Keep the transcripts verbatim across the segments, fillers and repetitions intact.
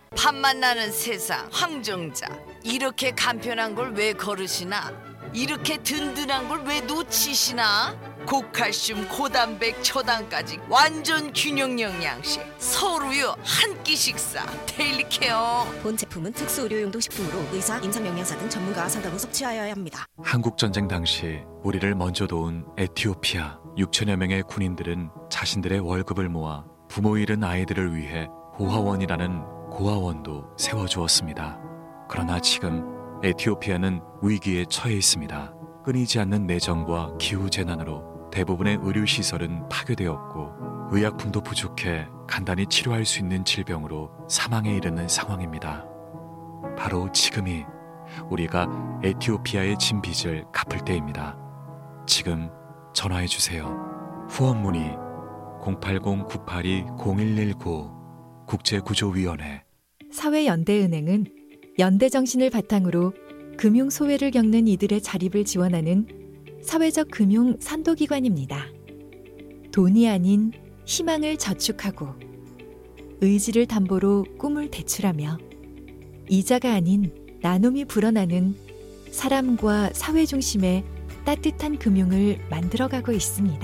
밥만 나는 세상 황정자. 이렇게 간편한 걸 왜 거르시나? 이렇게 든든한 걸 왜 놓치시나? 고칼슘 고단백 초당까지 완전 균형 영양식 서울우유 한 끼 식사 데일리케어. 본 제품은 특수 의료용도 식품으로 의사, 임상영양사 등 전문가와 상담 후 섭취하여야 합니다. 한국전쟁 당시 우리를 먼저 도운 에티오피아 육천여 명의 군인들은 자신들의 월급을 모아 부모 잃은 아이들을 위해 고아원이라는 고아원도 세워주었습니다. 그러나 지금 에티오피아는 위기에 처해 있습니다. 끊이지 않는 내전과 기후재난으로 대부분의 의료시설은 파괴되었고 의약품도 부족해 간단히 치료할 수 있는 질병으로 사망에 이르는 상황입니다. 바로 지금이 우리가 에티오피아의 진 빚을 갚을 때입니다. 지금 전화해주세요. 후원 문의 공팔공 구팔이 공일일구 국제구조위원회. 사회연대은행은 연대정신을 바탕으로 금융소외를 겪는 이들의 자립을 지원하는 사회적 금융 선도기관입니다. 돈이 아닌 희망을 저축하고 의지를 담보로 꿈을 대출하며 이자가 아닌 나눔이 불어나는 사람과 사회 중심의 따뜻한 금융을 만들어가고 있습니다.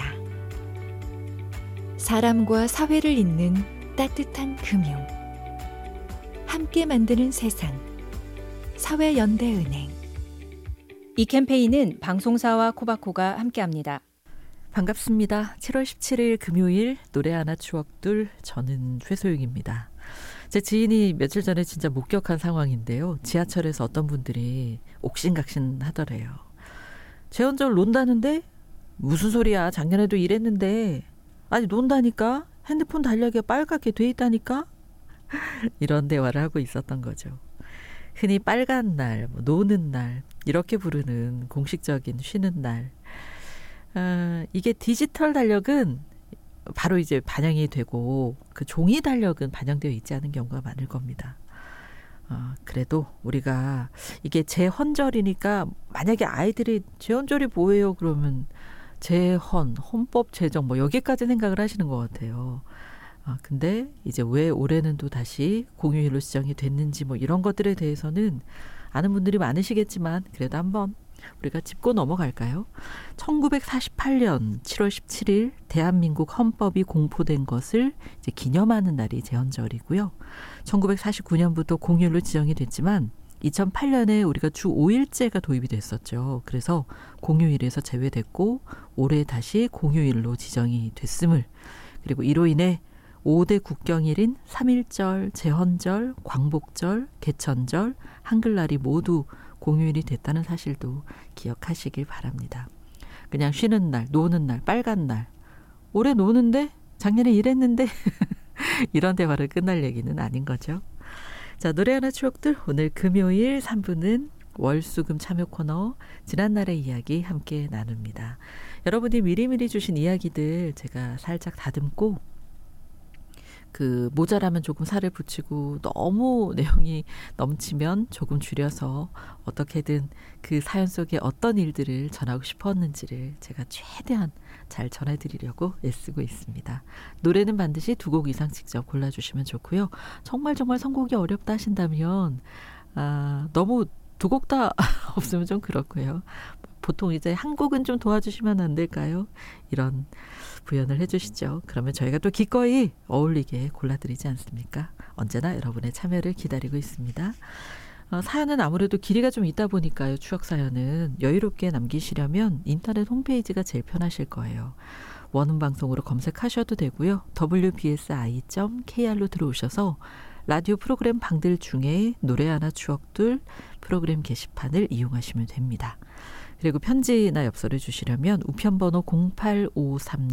사람과 사회를 잇는 따뜻한 금융. 함께 만드는 세상. 사회연대은행. 이 캠페인은 방송사와 코바코가 함께합니다. 반갑습니다. 칠월 십칠일 금요일 노래 하나 추억들, 저는 최소영입니다. 제 지인이 며칠 전에 진짜 목격한 상황인데요. 지하철에서 어떤 분들이 옥신각신 하더래요. 재헌절 논다는데? 무슨 소리야, 작년에도 이랬는데. 아니 논다니까? 핸드폰 달력에 빨갛게 돼 있다니까? 이런 대화를 하고 있었던 거죠. 흔히 빨간 날, 뭐 노는 날 이렇게 부르는 공식적인 쉬는 날. 아, 이게 디지털 달력은 바로 이제 반영이 되고 그 종이 달력은 반영되어 있지 않은 경우가 많을 겁니다. 어, 그래도 우리가 이게 재헌절이니까 만약에 아이들이 재헌절이 뭐예요? 그러면 재헌, 헌법 제정 뭐 여기까지 생각을 하시는 것 같아요. 아, 근데 이제 왜 올해는 또 다시 공휴일로 지정이 됐는지 뭐 이런 것들에 대해서는 아는 분들이 많으시겠지만 그래도 한번 우리가 짚고 넘어갈까요? 천구백사십팔년 칠월 십칠일 대한민국 헌법이 공포된 것을 이제 기념하는 날이 재헌절이고요. 천구백사십구년부터 공휴일로 지정이 됐지만 이천팔년에 우리가 주 오일제가 도입이 됐었죠. 그래서 공휴일에서 제외됐고 올해 다시 공휴일로 지정이 됐음을, 그리고 이로 인해 오대 국경일인 삼일절, 재헌절, 광복절, 개천절, 한글날이 모두 공휴일이 됐다는 사실도 기억하시길 바랍니다. 그냥 쉬는 날, 노는 날, 빨간 날. 올해 노는데? 작년에 일했는데? 이런 대화를 끝날 얘기는 아닌 거죠. 자, 노래 하나 추억들. 오늘 금요일 삼 부는 월수금 참여 코너 지난날의 이야기 함께 나눕니다. 여러분이 미리미리 주신 이야기들 제가 살짝 다듬고 그 모자라면 조금 살을 붙이고 너무 내용이 넘치면 조금 줄여서 어떻게든 그 사연 속에 어떤 일들을 전하고 싶었는지를 제가 최대한 잘 전해드리려고 애쓰고 있습니다. 노래는 반드시 두 곡 이상 직접 골라주시면 좋고요. 정말 정말 선곡이 어렵다 하신다면 아, 너무 두 곡 다 없으면 좀 그렇고요. 보통 이제 한 곡은 좀 도와주시면 안 될까요? 이런 부연을 해주시죠. 그러면 저희가 또 기꺼이 어울리게 골라드리지 않습니까? 언제나 여러분의 참여를 기다리고 있습니다. 어, 사연은 아무래도 길이가 좀 있다 보니까요. 추억 사연은 여유롭게 남기시려면 인터넷 홈페이지가 제일 편하실 거예요. 원음 방송으로 검색하셔도 되고요. 더블유비에스아이 닷 케이알로 들어오셔서 라디오 프로그램 방들 중에 노래 하나 추억들 프로그램 게시판을 이용하시면 됩니다. 그리고 편지나 엽서를 주시려면 우편번호 공팔오삼